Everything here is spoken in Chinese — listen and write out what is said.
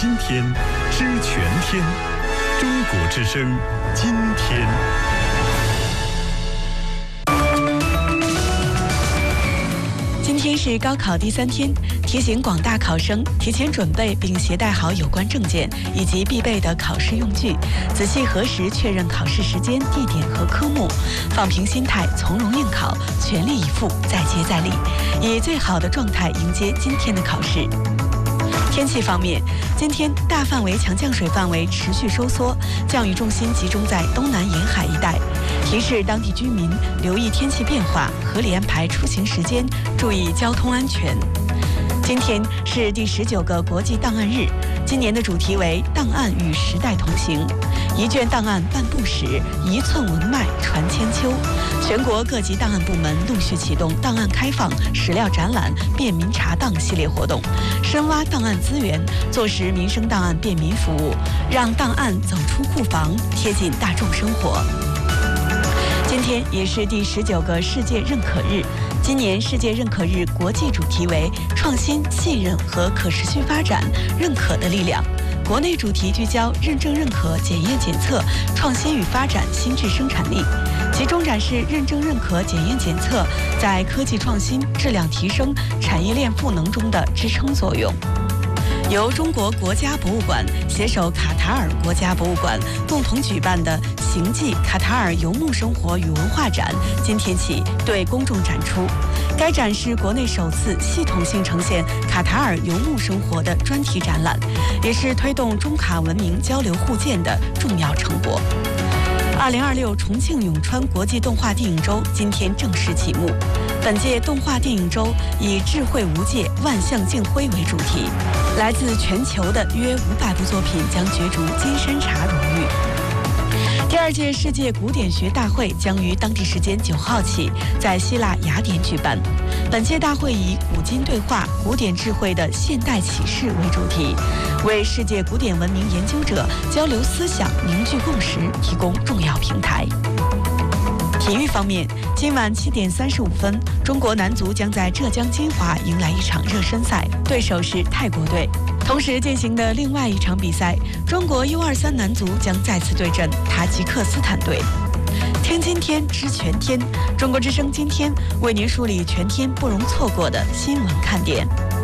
今天，知全天。中国之声，今天。 今天是高考第3天，提醒广大考生提前准备并携带好有关证件以及必备的考试用具，仔细核实确认考试时间、地点和科目，放平心态，从容应考，全力以赴，再接再厉，以最好的状态迎接今天的考试。天气方面，今天大范围强降水范围持续收缩，降雨重心集中在东南沿海一带。提示当地居民留意天气变化，合理安排出行时间，注意交通安全。今天是第19个国际档案日，今年的主题为“档案与时代同行”。一卷档案半部史，一寸文脉传千秋。全国各级档案部门陆续启动档案开放、史料展览、便民查档系列活动，深挖档案资源，做实民生档案便民服务，让档案走出库房，贴近大众生活。今天也是第19个世界认可日。今年世界认可日国际主题为“创新、信任和可持续发展，认可的力量”。国内主题聚焦认证认可、检验检测、创新与发展新质生产力，集中展示认证认可、检验检测在科技创新、质量提升、产业链赋能中的支撑作用。由中国国家博物馆携手卡塔尔国家博物馆共同举办的行记卡塔尔游牧生活与文化展今天起对公众展出。该展是国内首次系统性呈现卡塔尔游牧生活的专题展览，也是推动中卡文明交流互鉴的重要成果。2026重庆永川国际动画电影周今天正式启幕。本届动画电影周以“智慧无界，万象竞辉”为主题，来自全球的约500部作品将角逐金山茶荣誉。第2届世界古典学大会将于当地时间9号起在希腊雅典举办。本届大会以古今对话、古典智慧的现代启示为主题，为世界古典文明研究者交流思想、凝聚共识提供重要平台。体育方面，今晚7点35分，中国男足将在浙江金华迎来一场热身赛，对手是泰国队。同时进行的另外一场比赛，中国 U23 男足将再次对阵塔吉克斯坦队。听今天知全天，中国之声今天为您梳理全天不容错过的新闻看点。